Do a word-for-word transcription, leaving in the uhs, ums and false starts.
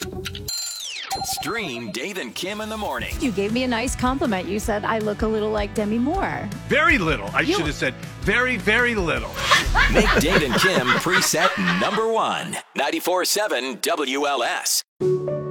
Stream Dave and Kim in the morning. You gave me a nice compliment. You said I look a little like Demi Moore. Very little. I You- should have said very, very little. Make Dave and Kim preset number one. ninety-four point seven W L S.